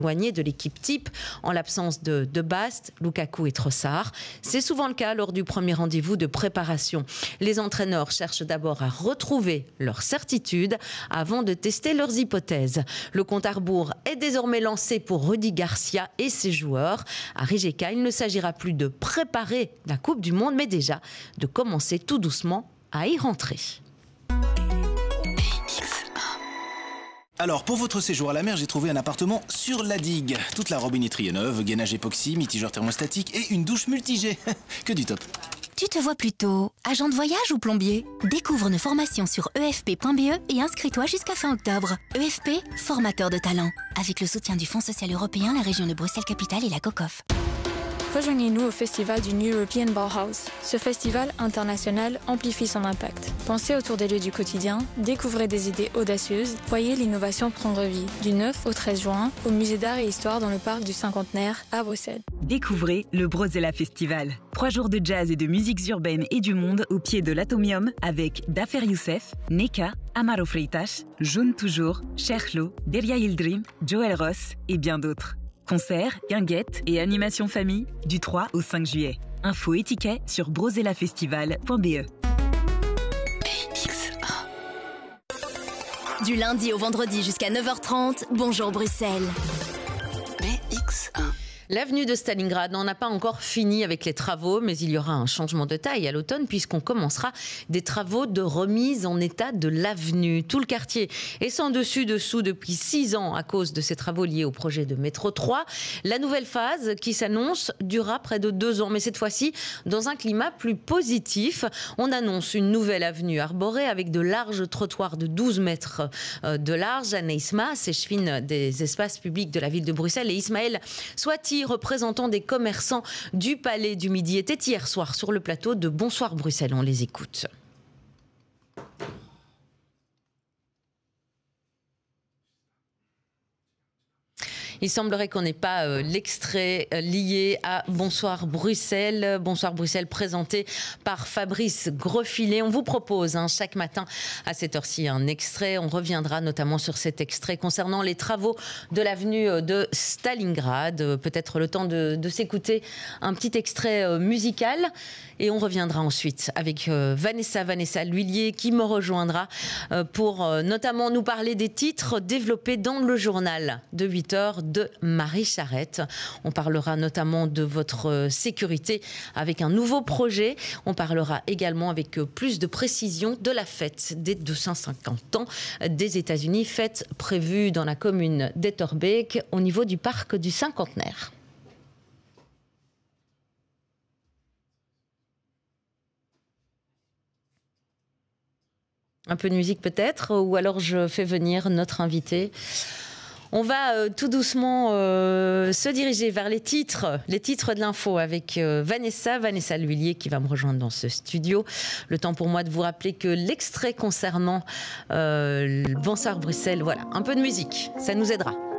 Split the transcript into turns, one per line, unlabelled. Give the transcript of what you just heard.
éloigné de l'équipe type en l'absence de Bast, Lukaku et Trossard. C'est souvent le cas lors du premier rendez-vous de préparation. Les entraîneurs cherchent d'abord à retrouver leur certitude avant de tester leurs hypothèses. Le compte à rebours est désormais lancé pour Rudy Garcia et ses joueurs. À Rijeka, il ne s'agira plus de préparer la Coupe du Monde, mais déjà de commencer tout doucement à y rentrer.
Alors, pour votre séjour à la mer, j'ai trouvé un appartement sur la digue. Toute la robinetterie est neuve, gainage époxy, mitigeur thermostatique et une douche multi-jet. Que du top.
Tu te vois plutôt agent de voyage ou plombier? Découvre nos formations sur efp.be et inscris-toi jusqu'à fin octobre. EFP, formateur de talent. Avec le soutien du Fonds social européen, la région de Bruxelles-Capitale et la COCOF.
Rejoignez-nous au festival du New European Bauhaus. Ce festival international amplifie son impact. Pensez autour des lieux du quotidien, découvrez des idées audacieuses, voyez l'innovation prendre vie. Du 9 au 13 juin, au Musée d'Art et Histoire dans le parc du Cinquantenaire à Bruxelles.
Découvrez le Brozella Festival. 3 jours de jazz et de musiques urbaines et du monde au pied de l'Atomium avec Dafer Youssef, Neka, Amaro Freitas, Jaune Toujours, Cherlo, Deria Yildirim, Joel Ross et bien d'autres. Concerts, guinguettes et animations famille du 3 au 5 juillet. Info et tickets sur brozellafestival.be.
Du lundi au vendredi jusqu'à 9h30, bonjour Bruxelles.
BX1.
L'avenue de Stalingrad n'en a pas encore fini avec les travaux, mais il y aura un changement de taille à l'automne puisqu'on commencera des travaux de remise en état de l'avenue. Tout le quartier est sans dessus-dessous depuis 6 ans à cause de ces travaux liés au projet de métro 3. La nouvelle phase qui s'annonce durera près de 2 ans, mais cette fois-ci dans un climat plus positif. On annonce une nouvelle avenue arborée avec de larges trottoirs de 12 mètres de large. Anne Isma, chefine des espaces publics de la ville de Bruxelles, et Ismaël Swati, représentant des commerçants du Palais du Midi, était hier soir sur le plateau de Bonsoir Bruxelles. On les écoute. Il semblerait qu'on n'ait pas l'extrait lié à Bonsoir Bruxelles. Bonsoir Bruxelles présenté par Fabrice Grosfilet. On vous propose chaque matin à cette heure-ci un extrait. On reviendra notamment sur cet extrait concernant les travaux de l'avenue de Stalingrad. Peut-être le temps de s'écouter un petit extrait musical. Et on reviendra ensuite avec Vanessa Lhuillier qui me rejoindra pour notamment nous parler des titres développés dans le journal de 8h de Marie Charette. On parlera notamment de votre sécurité avec un nouveau projet. On parlera également avec plus de précision de la fête des 250 ans des États-Unis, fête prévue dans la commune d'Etterbeek au niveau du parc du Cinquantenaire. Un peu de musique peut-être, ou alors je fais venir notre invité. On va tout doucement se diriger vers les titres de l'info avec Vanessa Lhuillier qui va me rejoindre dans ce studio. Le temps pour moi de vous rappeler que l'extrait concernant Bonsoir Bruxelles, voilà, un peu de musique, ça nous aidera.